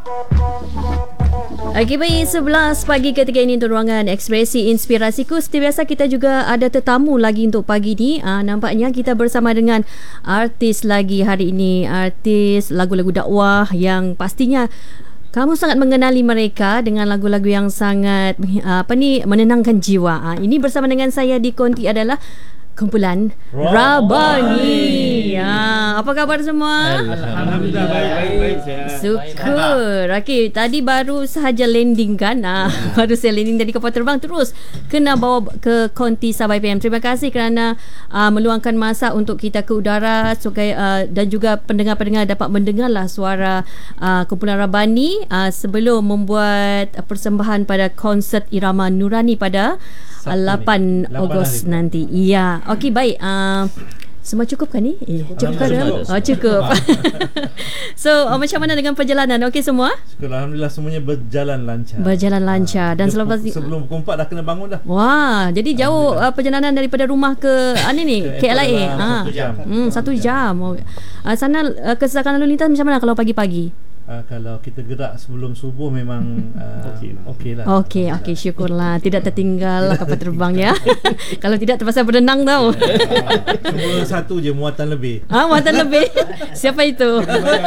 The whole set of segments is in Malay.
Okey, baik, 11 pagi ketika ini untuk ruangan ekspresi inspirasiku. Seperti biasa kita juga ada tetamu lagi untuk pagi ni. Nampaknya kita bersama dengan artis lagi hari ini, artis lagu-lagu dakwah yang pastinya kamu sangat mengenali mereka dengan lagu-lagu yang sangat menenangkan jiwa. Ini bersama dengan saya di Konti adalah kumpulan Rabani. Apa khabar semua? Alhamdulillah baik. Syukur. Okey, tadi baru sahaja landing kan? Baru saya landing dari kapal terbang terus kena bawa ke Konti Sabah FM. Terima kasih kerana meluangkan masa untuk kita ke udara dan juga pendengar-pendengar dapat mendengarlah suara kumpulan Rabani sebelum membuat persembahan pada konsert Irama Nurani pada 8 Ogos nanti. Ya. Okey, baik. Semua cukup kan ni? Cukup kan? Cukup. So, macam mana dengan perjalanan? Okey semua? Syukur, alhamdulillah semuanya berjalan lancar. Dan sebelum pukul 4 dah kena bangun dah. Wah, jadi jauh perjalanan daripada rumah ke KLIA. 1 jam. 1 jam. Sana kesesakan lalu lintas macam mana kalau pagi-pagi? Kalau kita gerak sebelum subuh memang okey lah. Okey, syukurlah tidak tertinggal kapal terbang ya. Kalau tidak terpaksa berenang tau. Cuma satu je muatan lebih. Muatan lebih. Siapa itu?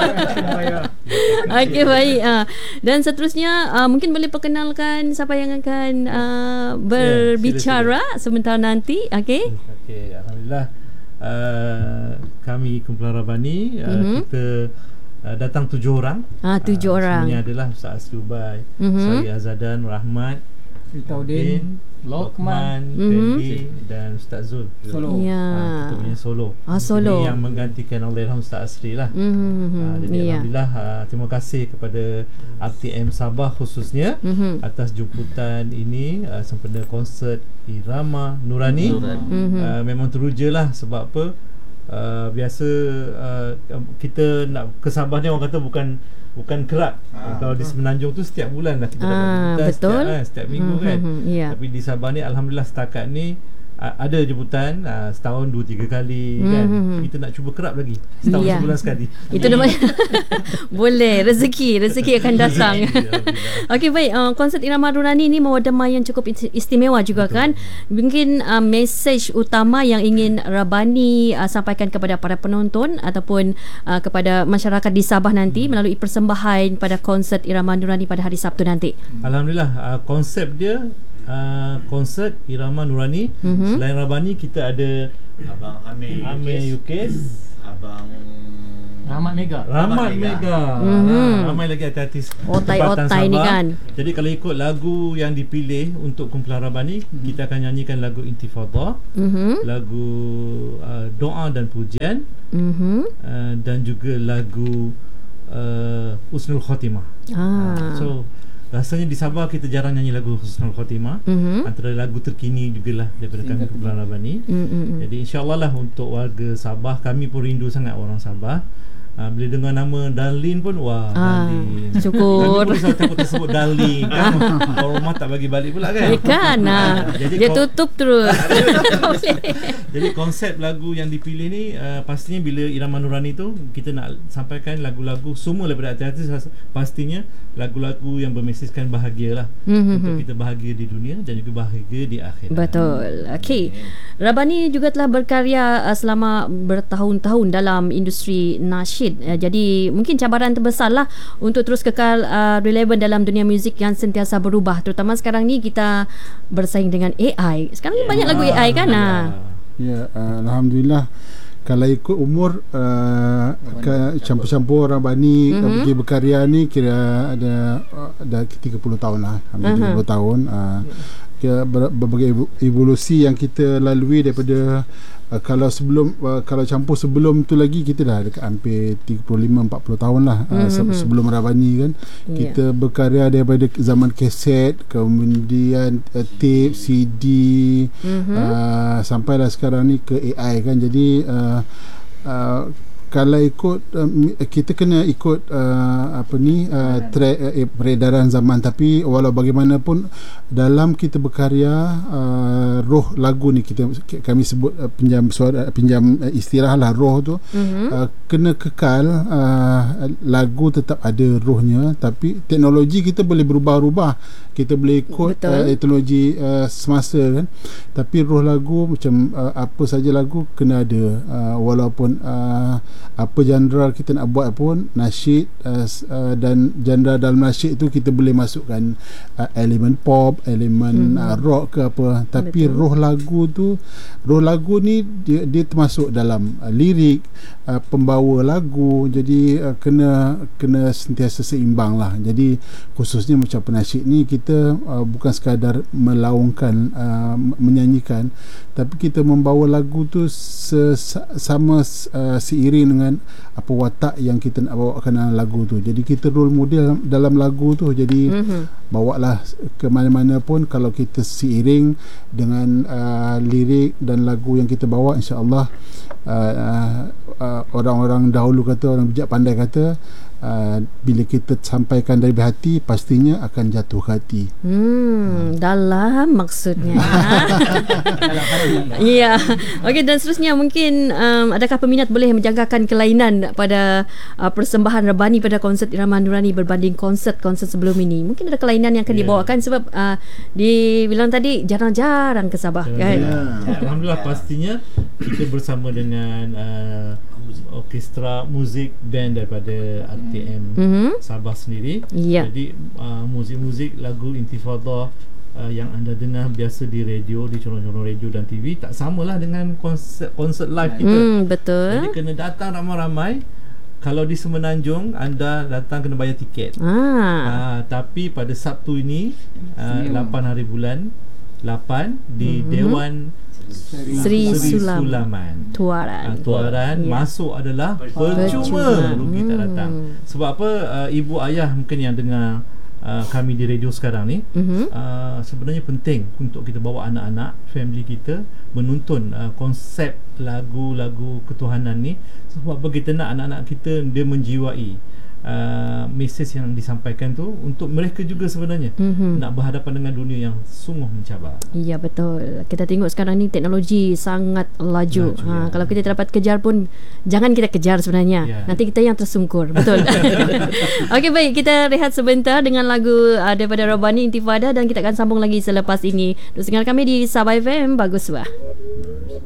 Okey, baik. Dan seterusnya mungkin boleh perkenalkan siapa yang akan berbicara sebentar nanti. Okey. Okey, alhamdulillah. Kami kumpulan Rabani kita datang 7 orang. 7 orang. Semuanya adalah Ustaz Asri Ubai, saya Azadan, Rahmat, Fitaudin, Lokman, Fendi dan Ustaz Zul. Solo. Ya. Kita punya solo. Solo. Ini yang menggantikan Allahyarham Ustaz Asri lah. Jadi alhamdulillah terima kasih kepada RTM Sabah khususnya atas jemputan ini sempena konsert Irama Nurani. Memang teruja lah sebab apa? Biasa kita nak ke Sabah ni orang kata bukan kerap. Kalau di Semenanjung tu setiap bulan dah kita dapat jemputan setiap minggu kan. Tapi di Sabah ni alhamdulillah setakat ni ada jemputan setahun 2-3 kali kan. Kita nak cuba kerap lagi setahun sebulan sekali. Itu namanya boleh, rezeki akan datang. Okey, baik. Konsert Irama Nurani ni membawa dema yang cukup istimewa juga. Betul. Kan. Mungkin mesej utama yang ingin Rabani sampaikan kepada para penonton ataupun kepada masyarakat di Sabah nanti melalui persembahan pada konsert Irama Nurani pada hari Sabtu nanti. Alhamdulillah, konsep dia konsert Irama Nurani. Selain Rabani kita ada Abang Amir Yukis, Abang Rahmat Mega. Ramai lagi artis otai ni kan. Jadi kalau ikut lagu yang dipilih untuk kumpulan Rabani, kita akan nyanyikan lagu Intifada, lagu doa dan pujian, dan juga lagu Husnul Khotimah. So rasanya di Sabah kita jarang nyanyi lagu Husnul Khotimah. Antara lagu terkini jugalah daripada kami kumpulan Rabani. Jadi insyaAllah lah untuk warga Sabah, kami pun rindu sangat orang Sabah. Bila dengar nama Darlin pun Darlin. Syukur. Kami pun takut tersebut Darlin kan. Orang rumah tak bagi balik pula kan. Kan. Jadi dia tutup terus. Jadi konsep lagu yang dipilih ni pastinya bila Irama Nurani tu kita nak sampaikan lagu-lagu semua daripada artis, pastinya lagu-lagu yang bermesejkan bahagia lah. Untuk kita bahagia di dunia dan juga bahagia di akhirat. Betul. Okey. Rabani juga telah berkarya selama bertahun-tahun dalam industri nasyid. Jadi mungkin cabaran terbesarlah untuk terus kekal relevan dalam dunia muzik yang sentiasa berubah. Terutama sekarang ni kita bersaing dengan AI. Sekarang ni banyak lagu AI kan. Ya, alhamdulillah. Kalau ikut umur campur-campur Rabani pergi berkarya ni kira ada 30 tahun lah. Hampir 30 tahun. Berbagai evolusi yang kita lalui daripada kalau campur sebelum tu lagi kita dah dekat hampir 35-40 tahun lah. Sebelum Rabani kan kita berkarya daripada zaman kaset, kemudian tape, CD, sampailah sekarang ni ke AI kan. Jadi kalau ikut kita kena ikut track peredaran zaman, tapi walau bagaimanapun dalam kita berkarya, roh lagu ni kami sebut pinjam istilah lah, roh tu kena kekal. Lagu tetap ada rohnya, tapi teknologi kita boleh berubah-ubah, kita boleh ikut teknologi semasa kan, tapi roh lagu macam apa saja lagu kena ada, walaupun apa genre kita nak buat pun, nasyid dan genre dalam nasyid tu kita boleh masukkan elemen pop, elemen rock ke apa, tapi roh lagu ni dia termasuk dalam lirik, pembawa lagu, jadi kena sentiasa seimbang lah. Jadi khususnya macam penasyid ni, kita bukan sekadar melaungkan, menyanyikan, tapi kita membawa lagu tu sama seiring dengan apa watak yang kita nak bawakan dalam lagu tu. Jadi kita role model dalam lagu tu, jadi bawalah ke mana-mana pun, kalau kita seiring dengan lirik dan lagu yang kita bawa, insya-Allah orang-orang dahulu kata, orang bijak pandai kata, bila kita sampaikan dari hati, pastinya akan jatuh hati. Dalam maksudnya. Ya. Okey, dan seterusnya mungkin adakah peminat boleh menjangkakan kelainan pada persembahan Rabani pada konsert Irama Nurani berbanding konsert-konsert sebelum ini? Mungkin ada kelainan yang akan dibawakan sebab dibilang tadi jarang-jarang ke Sabah kan. Alhamdulillah, pastinya kita bersama dengan orkestra muzik band daripada RTM Sabah sendiri. Jadi muzik-muzik lagu Intifada yang anda dengar biasa di radio, di corong-corong radio dan TV, tak samalah dengan konsert live kita. Betul. Jadi kena datang ramai-ramai. Kalau di Semenanjung, anda datang kena bayar tiket. Tapi pada Sabtu ini 8 hari bulan 8 di Dewan Sri Sulaman Tuaran, masuk adalah percuma, rugi tak datang. Sebab apa? Ibu ayah mungkin yang dengar kami di radio sekarang ni, sebenarnya penting untuk kita bawa anak-anak, family kita menonton konsep lagu-lagu ketuhanan ni, sebab apa kita nak anak-anak kita dia menjiwai mesej yang disampaikan tu untuk mereka juga sebenarnya nak berhadapan dengan dunia yang sungguh mencabar. Ya, betul. Kita tengok sekarang ni teknologi sangat laju. Kalau kita dapat kejar pun jangan kita kejar sebenarnya. Nanti kita yang tersungkur. Betul. Okey, baik, kita rehat sebentar dengan lagu daripada Rabani Intifada, dan kita akan sambung lagi selepas ini. Terus dengar kami di Sabah FM Baguswah.